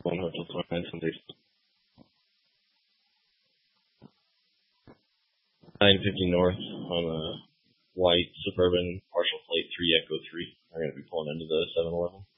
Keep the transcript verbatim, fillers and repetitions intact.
one Hotel twenty-nine Sunday. nine fifty North on a white Suburban partial plate three Echo three. I'm going to be pulling into the seven eleven.